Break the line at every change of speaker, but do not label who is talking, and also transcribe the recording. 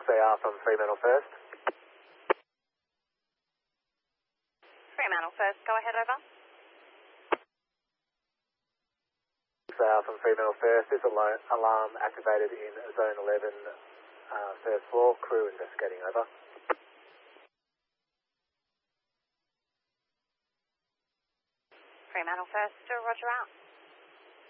6AR from Fremantle First.
Fremantle First, go ahead, over.
6AR from Fremantle First. This alarm activated in Zone 11, first floor. Crew investigating, over.
Fremantle First, roger out.